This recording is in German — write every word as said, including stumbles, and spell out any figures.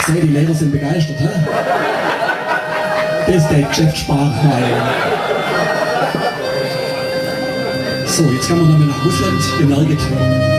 So, die Lehrer sind begeistert, hä? Das ist der Geschäftssparerei. So, jetzt gehen wir nochmal nach Russland. Ihr merkt,